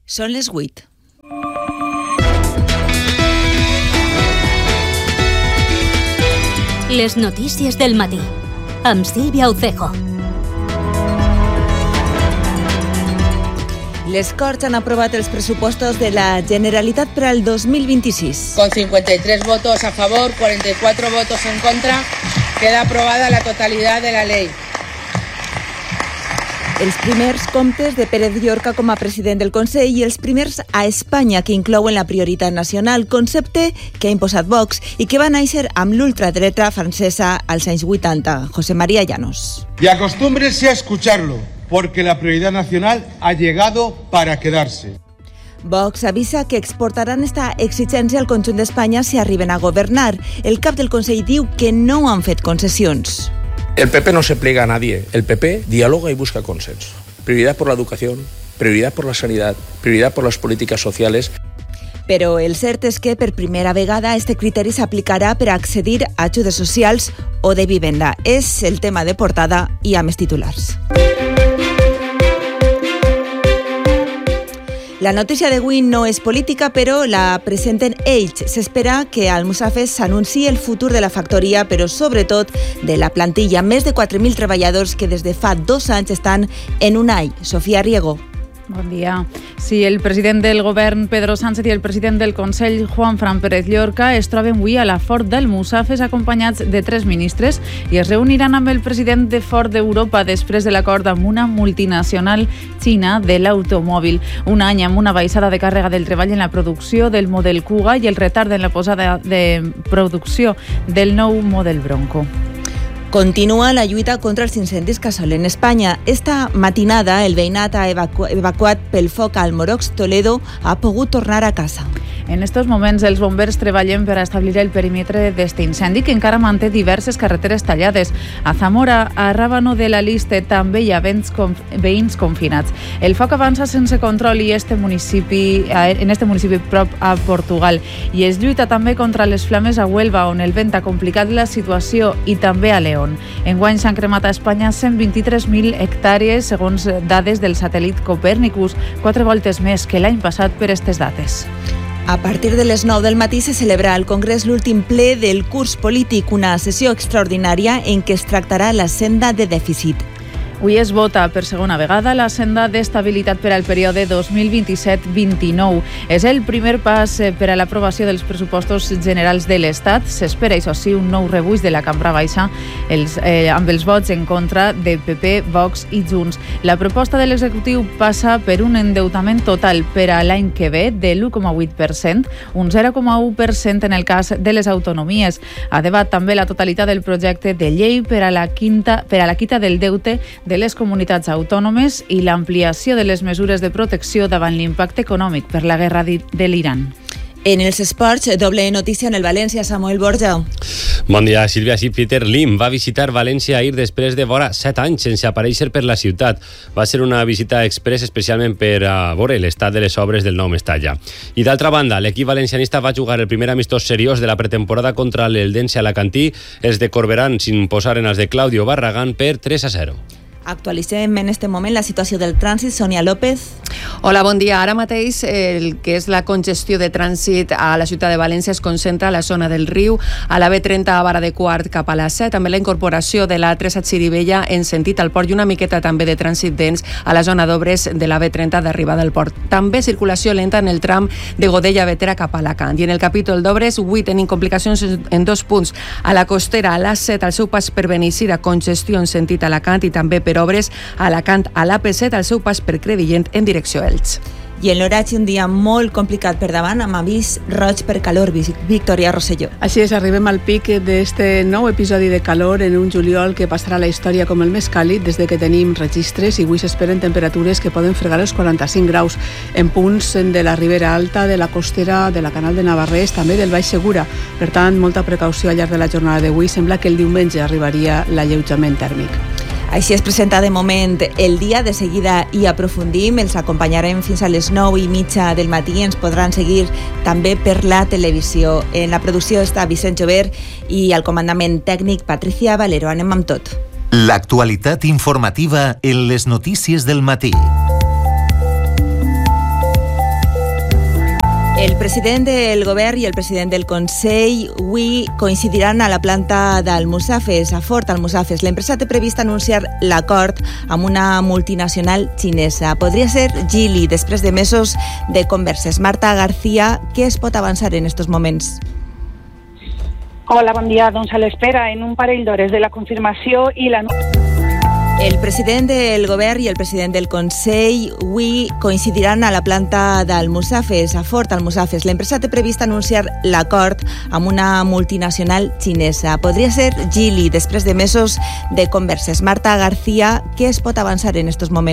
Són les 8. Les notícies del matí, amb Sílvia Ucejo. Les Corts han aprovat els pressupostos de la Generalitat per al 2026. Con 53 votos a favor, 44 votos en contra, queda aprobada la totalidad de la ley. Els primers comptes de Pérez Llorca com a president del Consell i els primers a Espanya que inclouen la prioritat nacional, concepte que ha imposat Vox i que va néixer amb l'ultradreta francesa als anys 80. José María Llanos. Y acostúmbrense a escucharlo, porque la prioridad nacional ha llegado para quedarse. Vox avisa que exportaran esta exigència al conjunt d'Espanya si arriben a governar. El cap del Consell diu que no han fet concessions. El PP no se pliega a nadie, el PP dialoga y busca consenso. Prioridad por la educación, prioridad por la sanidad, prioridad por las políticas sociales. Però el cert és que per primera vegada este criteri s'aplicarà per accedir a ajudes socials o de vivenda. És el tema de portada i a més titulars. La notícia d'avui no és política, però la presenten ells. S'espera que Almussafes s'anunciï el futur de la factoria, però sobretot de la plantilla. Més de 4.000 treballadors que des de fa 2 anys estan en UNAI. Sofia Riego. Bon dia. Sí, el president del govern, Pedro Sánchez, i el president del Consell, Juanfran Pérez Llorca, es troben avui a la Ford d'Almussafes acompanyats de 3 ministres i es reuniran amb el president de Ford d'Europa després de l'acord amb una multinacional xina de l'automòbil. Un any amb una baixada de càrrega del treball en la producció del model Kuga i el retard en la posada de producció del nou model Bronco. Continua la lluita contra els incendis que assolen Espanya. Esta matinada, el veïnat evacuat pel foc al Morocs Toledo ha pogut tornar a casa. En estos moments, els bombers treballen per a establir el perímetre d'este incendi, que encara manté diverses carreteres tallades. A Zamora, a Rábano de la Liste, també hi ha veïns confinats. El foc avança sense control en este municipi prop a Portugal. I es lluita també contra les flames a Huelva, on el vent ha complicat la situació, i també a León. Enguany s'han cremat a Espanya 123.000 hectàrees, segons dades del satèl·lit Copèrnicus, 4 voltes més que l'any passat per aquestes dates. A partir de les 9 del matí se celebra al Congrés l'últim ple del curs polític, una sessió extraordinària en què es tractarà la senda de dèficit. Avui es vota per segona vegada la senda d'estabilitat per al període 2027-29. És el primer pas per a l'aprovació dels pressupostos generals de l'Estat. S'espera, això sí, un nou rebuig de la Cambra Baixa amb els vots en contra de PP, Vox i Junts. La proposta de l'executiu passa per un endeutament total per a l'any que ve de l'1,8%, un 0,1% en el cas de les autonomies. A debat també la totalitat del projecte de llei per a la quita del deute de les comunitats autònomes i l'ampliació de les mesures de protecció davant l'impacte econòmic per la guerra de l'Iran. En els esports, doble notícia en el València, Samuel Borja. Bon dia, Sílvia. Sí, Peter Lim va visitar València ahir després de vora 7 anys sense aparèixer per la ciutat. Va ser una visita express especialment per a veure l'estat de les obres del nou Mestalla. I d'altra banda, l'equip valencianista va jugar el primer amistós seriós de la pretemporada contra l'Eldense Alacantí. Els de Corberán s'imposaren als de Claudio Barragán per 3-0. Actualitzem en este moment la situació del trànsit. Sònia López. Hola, bon dia. Ara mateix el que és la congestió de trànsit a la ciutat de València es concentra a la zona del riu, a la B30 a Vara de Quart cap a la C, també la incorporació de la 3 a Xirivella en sentit al port i una miqueta també de trànsit dens a la zona d'obres de la B30 d'arribada al port. També circulació lenta en el tram de Godella-Vetera cap a Alacant. I en el capítol d'obres, avui tenim complicacions en 2 punts. A la costera, a l'A7, al seu pas per Beneixida, congestió en sentit Alacant i també per obres a Alacant a l'AP7 al seu pas per Crevillent en direcció a Elx. I en l'horatge un dia molt complicat per davant amb avís roig per calor. Victòria Rosselló. Així és, arribem al pic d'este nou episodi de calor en un juliol que passarà a la història com el més càlid des de que tenim registres, i avui s'esperen temperatures que poden fregar els 45 graus en punts de la Ribera Alta, de la costera, de la Canal de Navarrés, també del Baix Segura. Per tant, molta precaució al llarg de la jornada d'avui. Sembla que el diumenge arribaria l'alleujament tèrmic. Així es presenta de moment el dia. De seguida hi aprofundim, els acompanyarem fins a les 9:30 del matí. Ens podran seguir també per la televisió. En la producció està Vicent Jovert i al comandament tècnic Patricia Valero. Anem amb tot. L'actualitat informativa en les notícies del matí. El president del govern i el president del Consell avui coincidiran a la planta d'Almussafes, a Ford Almussafes. L'empresa té previst anunciar l'acord amb una multinacional xinesa. Podria ser Geely, després de mesos de converses. Marta García, què es pot avançar en aquests moments? Hola, bon dia. Doncs a l'espera, en un parell d'hores de la confirmació i la... El president del govern i el president del Consell avui coincidiran a la planta d'Almussafes, a Ford Almussafes. L'empresa té previst anunciar l'acord amb una multinacional xinesa. Podria ser Geely, després de mesos de converses. Marta García, què es pot avançar en aquests moments?